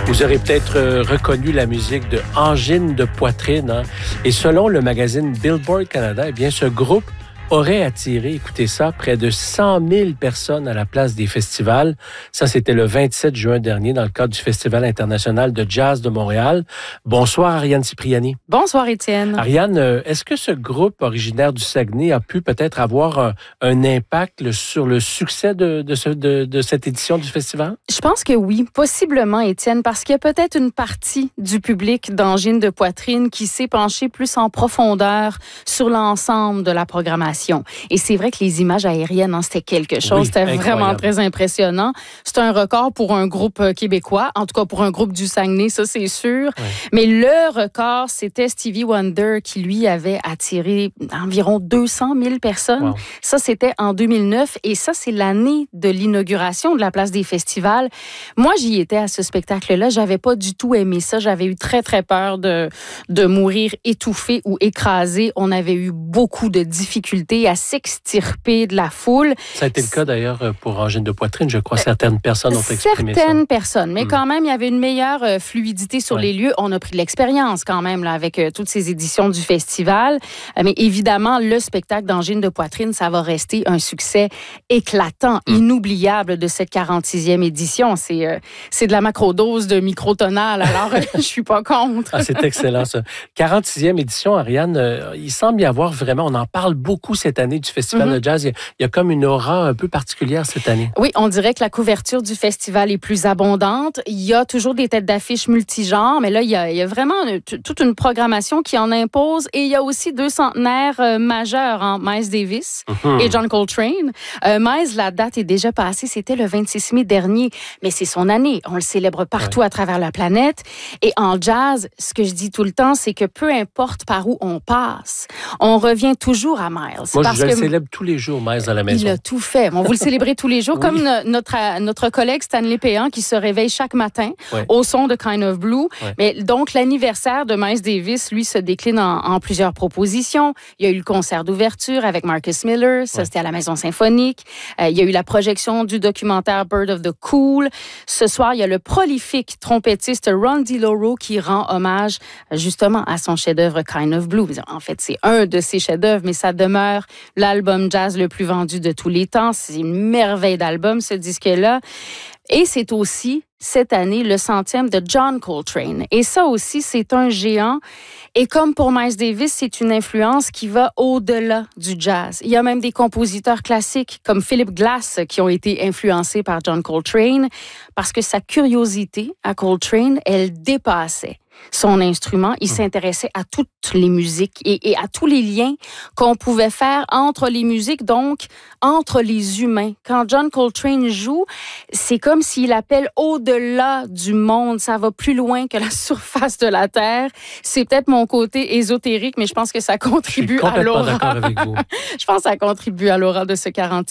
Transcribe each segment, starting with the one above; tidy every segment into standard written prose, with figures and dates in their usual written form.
Vous aurez peut-être reconnu la musique de Angine de poitrine. Hein? Et selon le magazine Billboard Canada, eh bien, ce groupe aurait attiré, écoutez ça, près de 100 000 personnes à la place des festivals. Ça, c'était le 27 juin dernier dans le cadre du Festival international de jazz de Montréal. Bonsoir, Ariane Cipriani. Bonsoir, Étienne. Ariane, est-ce que ce groupe originaire du Saguenay a pu peut-être avoir un impact sur le succès de cette édition du festival? Je pense que oui, possiblement, Étienne, parce qu'il y a peut-être une partie du public d'Angine de poitrine qui s'est penchée plus en profondeur sur l'ensemble de la programmation. Et c'est vrai que les images aériennes, hein, c'était quelque chose. Oui, c'était incroyable. Vraiment très impressionnant. C'est un record pour un groupe québécois, en tout cas pour un groupe du Saguenay, ça c'est sûr. Oui. Mais le record, c'était Stevie Wonder qui, lui, avait attiré environ 200 000 personnes. Wow. Ça, c'était en 2009. Et ça, c'est l'année de l'inauguration de la place des festivals. Moi, j'y étais à ce spectacle-là. J'avais pas du tout aimé ça. J'avais eu très, très peur de mourir étouffée ou écrasée. On avait eu beaucoup de difficultés à s'extirper de la foule. Ça a été le cas d'ailleurs pour Angine de poitrine. Je crois certaines personnes ont exprimé ça. Certaines personnes, mais quand même, il y avait une meilleure fluidité sur les lieux. On a pris de l'expérience quand même là, avec toutes ces éditions du festival. Mais évidemment, le spectacle d'Angine de poitrine, ça va rester un succès éclatant, inoubliable de cette 46e édition. C'est de la macrodose de microtonal, alors je suis pas contre. Ah, c'est excellent ça. 46e édition, Ariane, il semble y avoir vraiment, on en parle beaucoup cette année du Festival de jazz. Il y a comme une aura un peu particulière cette année. Oui, on dirait que la couverture du festival est plus abondante. Il y a toujours des têtes d'affiche multigenres, mais là, il y a vraiment toute une programmation qui en impose. Et il y a aussi deux centenaires majeurs, hein, Miles Davis et John Coltrane. Miles, la date est déjà passée, c'était le 26 mai dernier, mais c'est son année. On le célèbre partout à travers la planète. Et en jazz, ce que je dis tout le temps, c'est que peu importe par où on passe, on revient toujours à Miles. Moi, je le célèbre tous les jours, Miles, à la maison. Il a tout fait. Bon, vous le célébrez tous les jours, comme notre collègue Stanley Péan qui se réveille chaque matin au son de Kind of Blue. Mais donc, l'anniversaire de Miles Davis, lui, se décline en plusieurs propositions. Il y a eu le concert d'ouverture avec Marcus Miller. Ça, c'était à la Maison Symphonique. Il y a eu la projection du documentaire Bird of the Cool. Ce soir, il y a le prolifique trompettiste Ron DeLauro qui rend hommage justement à son chef-d'œuvre Kind of Blue. En fait, c'est un de ses chefs-d'œuvre, mais ça demeure l'album jazz le plus vendu de tous les temps. C'est une merveille d'album, ce disque-là. Et c'est aussi, cette année, le 100e de John Coltrane. Et ça aussi, c'est un géant. Et comme pour Miles Davis, c'est une influence qui va au-delà du jazz. Il y a même des compositeurs classiques comme Philip Glass qui ont été influencés par John Coltrane parce que sa curiosité à Coltrane, elle dépassait son instrument. Il s'intéressait à toutes les musiques et à tous les liens qu'on pouvait faire entre les musiques, donc entre les humains. Quand John Coltrane joue, c'est comme s'il appelle au-delà du monde. Ça va plus loin que la surface de la Terre. C'est peut-être mon côté ésotérique, mais je pense que ça contribue à l'aura. Je suis complètement d'accord avec vous. Je pense que ça contribue à l'aura de ce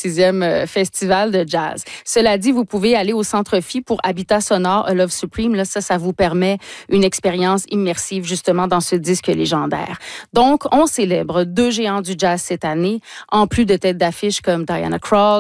46e festival de jazz. Cela dit, vous pouvez aller au Centre Phi pour Habitat sonore, A Love Supreme. Là, ça vous permet une expérience immersive justement dans ce disque légendaire. Donc, on célèbre deux géants du jazz cette année, en plus de têtes d'affiche comme Diana Krall,